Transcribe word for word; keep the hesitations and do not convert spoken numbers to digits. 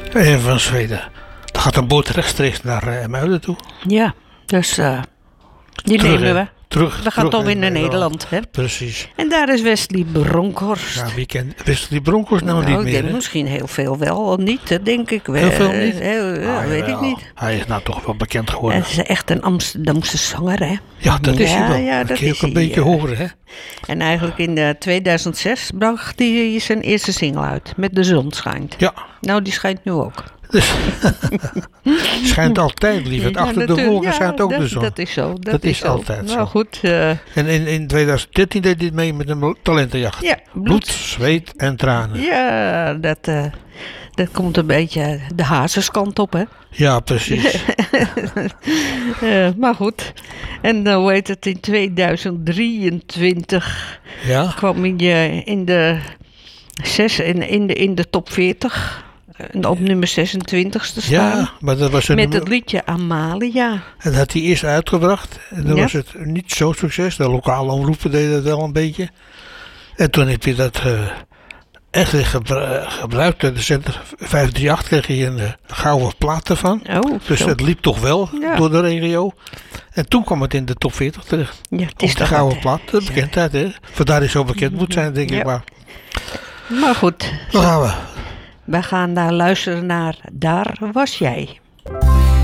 En van Zweden. Dan gaat een boot rechtstreeks naar uh, Muiden toe. Ja, dus uh, die terug, nemen we. Terug, dat gaat dan weer naar Nederland. Hè? Precies. En daar is Wesley Bronkhorst. Ja, wie kent Wesley Bronkhorst nou, nou niet meer? Denk misschien heel veel wel, of niet, dat denk ik wel. Heel veel niet? Heel, ja, ah, weet jawel. ik niet. Hij is nou toch wel bekend geworden. Hij is echt een Amsterdamse zanger, hè? Ja, dat is ja, hij wel. Ja, dat dat kun je is ook een hij, beetje uh, horen, hè? En eigenlijk in uh, tweeduizend zes bracht hij zijn eerste single uit, Met de zon schijnt. Ja. Nou, die schijnt nu ook. Dus, schijnt altijd, lieverd. Ja, Achter de wolken ja, schijnt ook dat, de zon. Dat is zo. Dat, dat is, is zo. altijd nou, zo. goed. Uh, en in, in tweeduizend dertien deed hij het mee met een talentenjacht. Ja, bloed. bloed, zweet en tranen. Ja, dat, uh, dat komt een beetje de hazeskant op, hè? Ja, precies. uh, maar goed. En uh, hoe heet het, in tweeduizend drieëntwintig ja? kwam hij uh, in de zes in, in, de, in de top veertig. Op nummer zesentwintig te staan. Ja, maar dat was een met nummer... het liedje Amalia. En dat had hij eerst uitgebracht. En dan ja. was het niet zo succes. De lokale omroepen deden dat wel een beetje. En toen heb je dat uh, echt weer gebru- gebruikt. De zender vijf drie acht kreeg je een uh, gouden plaat ervan. Oh, dus zo. het liep toch wel ja. door de regio. En toen kwam het in de top veertig terecht. Ja, het is op de gouden plaat. De bekendheid, hè. Vandaar hij zo bekend moet zijn, denk ja. ik maar. Maar goed. Dan gaan we. We gaan daar luisteren naar Daar was jij.